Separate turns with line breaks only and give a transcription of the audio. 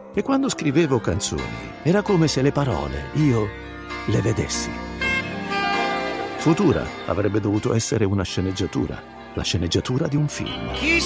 E quando scrivevo canzoni, era come se le parole, io le vedessi. Futura avrebbe dovuto essere una sceneggiatura, la sceneggiatura di un film.
Chi